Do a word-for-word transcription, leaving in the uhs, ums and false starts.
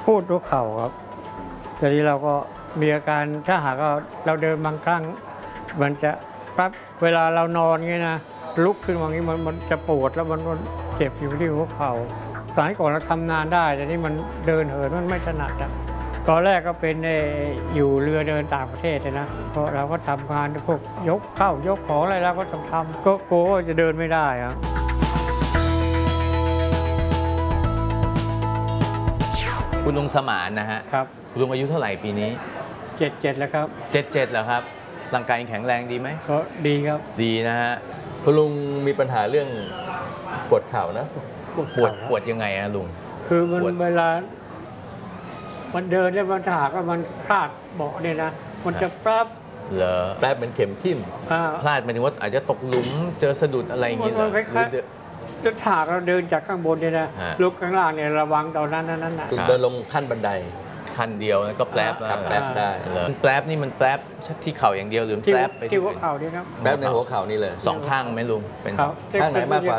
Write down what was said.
ปวดหัวเข่าครับตอนนี้เราก็มีอาการถ้าหากว่าเราเดินบางครั้งมันจะปั๊บเวลาเรานอนงี้นะลุกขึ้นมางี้มันมันจะปวดแล้วมันมันเจ็บอยู่ที่หัวเข่าสมัยก่อนเราทำงานได้แต่นี่มันเดินเหินมันไม่ถนัดอะตอนแรกก็เป็นอยู่เรือเดินต่างประเทศเลยนะเพราะเราก็ทำงานพวกยกเข้ายกของอะไรเราก็ต้องทำก็กลัวว่าจะเดินไม่ได้ครับคุณลุงสมานนะฮะครับคุณลุงอายุเท่าไหร่ปีนี้เจ็ดเจ็ดแล้วครับเจ็ดเจ็ดแล้วครับร่างกายแข็งแรงดีไหมก็ดีครับดีนะฮะคุณลุงมีปัญหาเรื่องปวดเข่านะปวดปวดยังไงอะลุงคือมันเวลามันเดินเนี่ยมันถ้าหากว่ามันพลาดเบาะเนี่ยนะมันจะปรับเหรอแป๊บเป็นเข็มทิ่มพลาดหมายถึงว่าอาจจะตกหลุมเจอสะดุดอะไรอย่างเงี้ยหรือจะถากเราเดินจากข้างบนเนี่ยนะลุกข้างล่างเนี่ยระวังตอนนั้นนั้นน่ะเดินลงขั้นบันไดขั้นเดียวก็แปลบแล้วแปลบได้แปลบนี่มันแปลบที่เข่าอย่างเดียวหรือแปลบไปที่หัวเข่านี่ครับแปลบในหัวเข่านี่เลยสองข้างไหมลุงเป็นข้างไหนมากกว่า